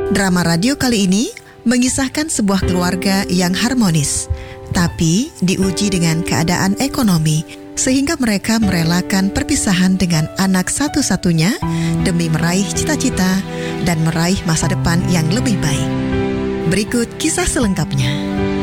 Drama radio kali ini mengisahkan sebuah keluarga yang harmonis, tapi diuji dengan keadaan ekonomi, sehingga mereka merelakan perpisahan dengan anak satu-satunya demi meraih cita-cita dan meraih masa depan yang lebih baik. Berikut kisah selengkapnya.